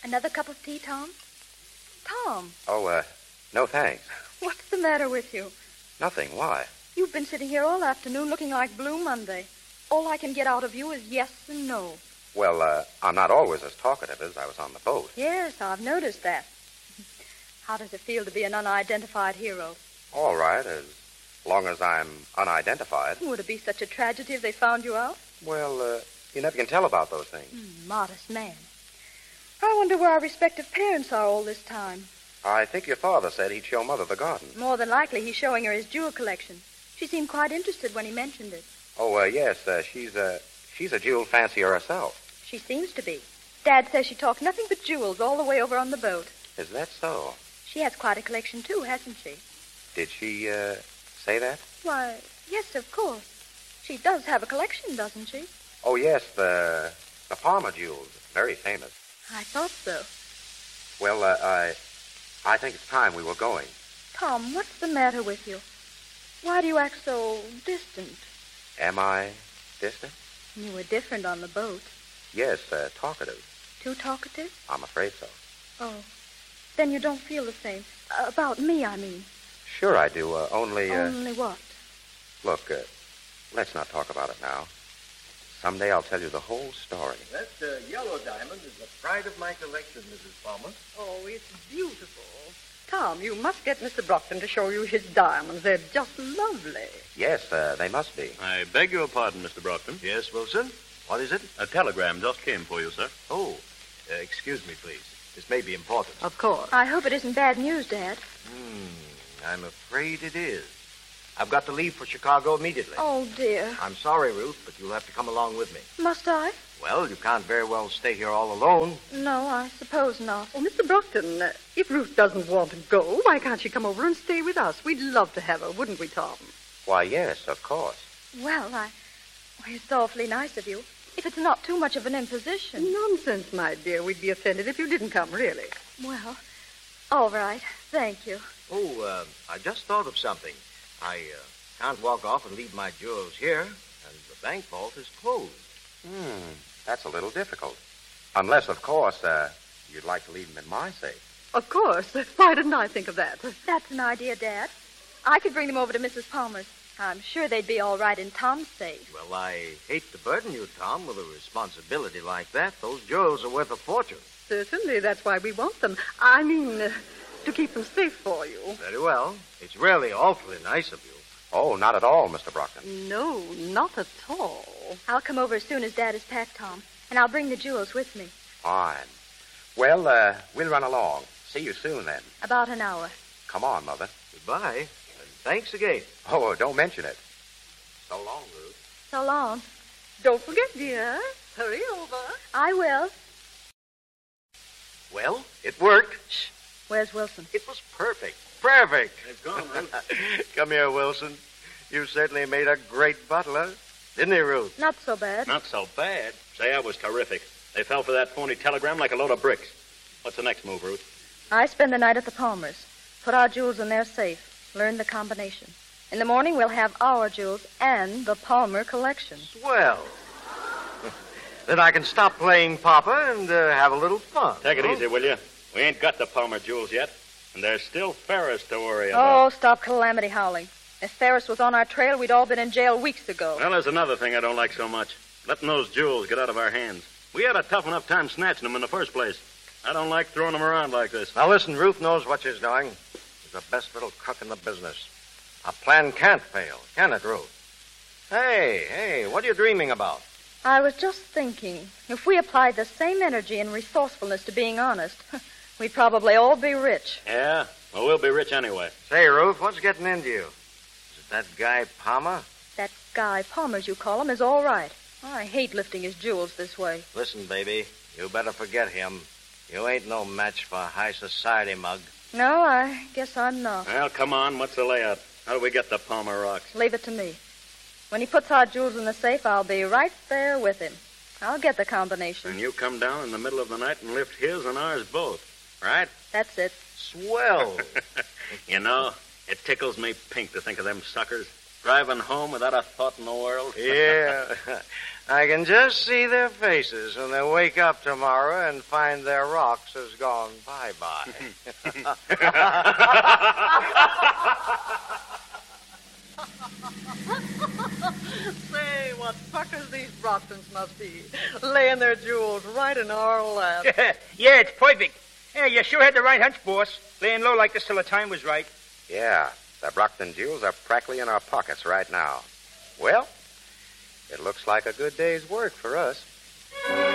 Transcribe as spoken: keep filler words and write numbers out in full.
Another cup of tea, Tom? Tom. Oh, uh, no thanks. What's the matter with you? Nothing. Why? You've been sitting here all afternoon looking like Blue Monday. All I can get out of you is yes and no. Well, uh, I'm not always as talkative as I was on the boat. Yes, I've noticed that. How does it feel to be an unidentified hero? All right, as long as I'm unidentified. Would it be such a tragedy if they found you out? Well, uh, you never can tell about those things. Mm, modest man. I wonder where our respective parents are all this time. I think your father said he'd show Mother the garden. More than likely, he's showing her his jewel collection. She seemed quite interested when he mentioned it. Oh, uh, yes, uh, she's, uh, she's a jewel fancier herself. She seems to be. Dad says she talks nothing but jewels all the way over on the boat. Is that so? She has quite a collection, too, hasn't she? Did she, uh, say that? Why, yes, of course. She does have a collection, doesn't she? Oh, yes, the, the Palmer jewels. Very famous. I thought so. Well, uh, I, I think it's time we were going. Tom, what's the matter with you? Why do you act so distant? Am I distant? You were different on the boat. Yes, uh, talkative. Too talkative? I'm afraid so. Oh. Then you don't feel the same. Uh, about me, I mean. Sure I do, uh, only... Uh, only what? Look, uh, let's not talk about it now. Someday I'll tell you the whole story. That uh, yellow diamond is the pride of my collection, Missus Palmer. Oh, it's beautiful. Tom, you must get Mister Brockton to show you his diamonds. They're just lovely. Yes, uh, they must be. I beg your pardon, Mister Brockton. Yes, Wilson? What is it? A telegram just came for you, sir. Oh, uh, excuse me, please. This may be important. Of course. I hope it isn't bad news, Dad. Hmm, I'm afraid it is. I've got to leave for Chicago immediately. Oh, dear. I'm sorry, Ruth, but you'll have to come along with me. Must I? Well, you can't very well stay here all alone. No, I suppose not. Oh, Mister Brockton, uh, if Ruth doesn't want to go, why can't she come over and stay with us? We'd love to have her, wouldn't we, Tom? Why, yes, of course. Well, I... Well, it's awfully nice of you. If it's not too much of an imposition. Nonsense, my dear. We'd be offended if you didn't come, really. Well, all right. Thank you. Oh, uh, I just thought of something. I uh, can't walk off and leave my jewels here, and the bank vault is closed. Hmm, that's a little difficult. Unless, of course, uh, you'd like to leave them in my safe. Of course. Why didn't I think of that? That's an idea, Dad. I could bring them over to Missus Palmer's. I'm sure they'd be all right in Tom's safe. Well, I hate to burden you, Tom, with a responsibility like that. Those jewels are worth a fortune. Certainly, that's why we want them. I mean, uh, to keep them safe for you. Very well. It's really awfully nice of you. Oh, not at all, Mister Brockton. No, not at all. I'll come over as soon as Dad is packed, Tom, and I'll bring the jewels with me. Fine. Well, uh, we'll run along. See you soon, then. About an hour. Come on, Mother. Goodbye, and thanks again. Oh, don't mention it. So long, Ruth. So long. Don't forget, dear. Hurry over. I will. Well, it worked. Shh. Where's Wilson? It was perfect. Perfect. They've gone, Ruth. Come here, Wilson. You certainly made a great butler. Didn't he, Ruth? Not so bad. Not so bad. Say, I was terrific. They fell for that phony telegram like a load of bricks. What's the next move, Ruth? I spend the night at the Palmers. Put our jewels in their safe. Learn the combination. In the morning, we'll have our jewels and the Palmer collection. Swell. Then I can stop playing Papa and uh, have a little fun. Take it huh? easy, will you? We ain't got the Palmer jewels yet, and there's still Ferris to worry about. Oh, stop calamity howling. If Ferris was on our trail, we'd all been in jail weeks ago. Well, there's another thing I don't like so much. Letting those jewels get out of our hands. We had a tough enough time snatching them in the first place. I don't like throwing them around like this. Now, listen, Ruth knows what she's doing. She's the best little cook in the business. A plan can't fail, can it, Ruth? Hey, hey, what are you dreaming about? I was just thinking, if we applied the same energy and resourcefulness to being honest, we'd probably all be rich. Yeah? Well, we'll be rich anyway. Say, Ruth, what's getting into you? Is it that guy Palmer? That guy, Palmer, as you call him, is all right. I hate lifting his jewels this way. Listen, baby, you better forget him. You ain't no match for a high society mug. No, I guess I'm not. Well, come on. What's the layout? How do we get the Palmer rocks? Leave it to me. When he puts our jewels in the safe, I'll be right there with him. I'll get the combination. And you come down in the middle of the night and lift his and ours both, right? That's it. Swell. You know, it tickles me pink to think of them suckers. Driving home without a thought in the world? Yeah. I can just see their faces when they wake up tomorrow and find their rocks has gone bye-bye. Say, what suckers these Brocktons must be, laying their jewels right in our lap. Yeah, it's perfect. Yeah, you sure had the right hunch, boss. Laying low like this till the time was right. Yeah, the Brockton jewels are practically in our pockets right now. Well, it looks like a good day's work for us.